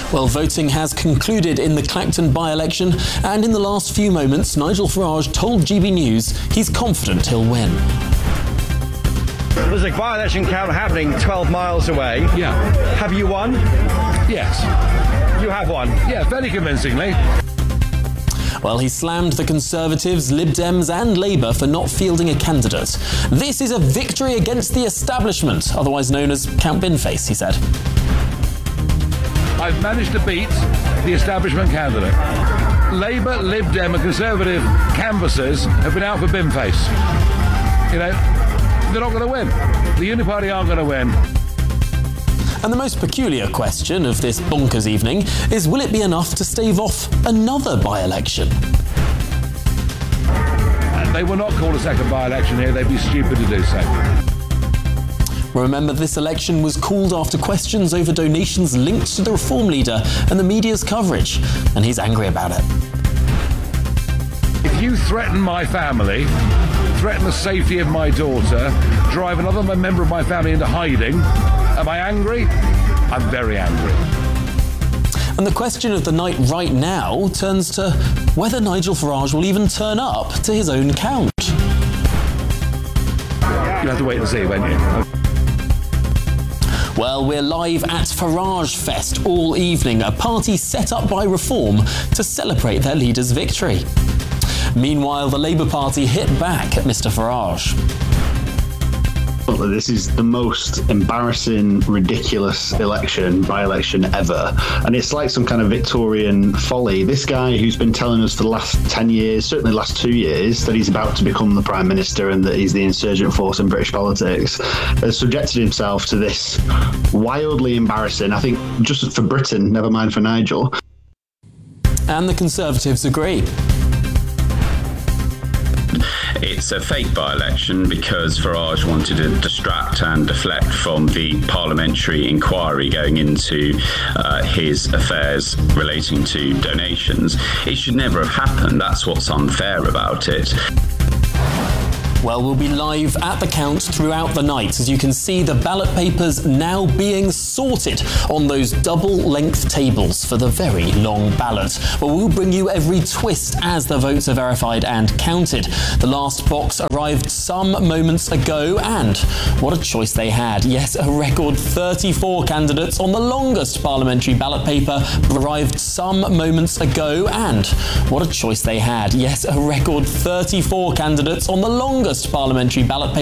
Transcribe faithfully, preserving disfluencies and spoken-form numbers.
Well, voting has concluded in the Clacton by-election, and in the last few moments, Nigel Farage told G B News he's confident he'll win. There's a by-election count happening twelve miles away. Yeah. Have you won? Yes. You have won? Yeah, very convincingly. Well, he slammed the Conservatives, Lib Dems and Labour for not fielding a candidate. This is a victory against the establishment, otherwise known as Count Binface, he said. I've managed to beat the establishment candidate. Labour, Lib Dem and Conservative canvassers have been out for Binface. You know, they're not going to win. The Uniparty aren't going to win. And the most peculiar question of this bonkers evening is, will it be enough to stave off another by-election? They will not call a second by-election here. They'd be stupid to do so. Remember, this election was called after questions over donations linked to the Reform leader and the media's coverage, and he's angry about it. If you threaten my family, threaten the safety of my daughter, drive another member of my family into hiding, am I angry? I'm very angry. And the question of the night right now turns to whether Nigel Farage will even turn up to his own count. You'll have to wait and see, won't you? Well, we're live at Farage Fest all evening, a party set up by Reform to celebrate their leader's victory. Meanwhile, the Labour Party hit back at Mr Farage. This is the most embarrassing, ridiculous election, by-election ever. And it's like some kind of Victorian folly. This guy who's been telling us for the last ten years, certainly the last two years, that he's about to become the Prime Minister and that he's the insurgent force in British politics, has subjected himself to this wildly embarrassing, I think, just for Britain, never mind for Nigel. And the Conservatives agree. It's a fake by-election because Farage wanted to distract and deflect from the parliamentary inquiry going into uh, his affairs relating to donations. It should never have happened. That's what's unfair about it. Well, we'll be live at the count throughout the night. As you can see, the ballot papers now being sorted on those double-length tables for the very long ballot. Well, we'll bring you every twist as the votes are verified and counted. The last box arrived some moments ago, and what a choice they had. Yes, a record thirty-four candidates on the longest parliamentary ballot paper arrived some moments ago, and what a choice they had. Yes, a record thirty-four candidates on the longest parliamentary ballot paper